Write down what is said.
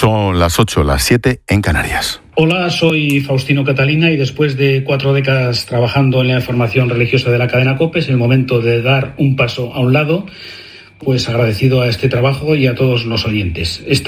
Son las 8, las 7 en Canarias. Hola, soy Faustino Catalina y después de 4 décadas trabajando en la información religiosa de la cadena COPE es el momento de dar un paso a un lado, pues agradecido a este trabajo y a todos los oyentes.